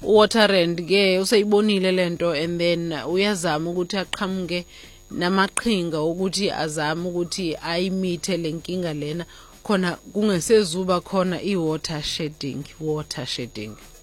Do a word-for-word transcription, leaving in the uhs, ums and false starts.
uWaterrand ke useyibonile lento and then uyazama ukuthi aqhamuke namaqhinga ukuthi azama ukuthi ayimithe lenkinga lena khona kungesezuba khona iwater shedding water shedding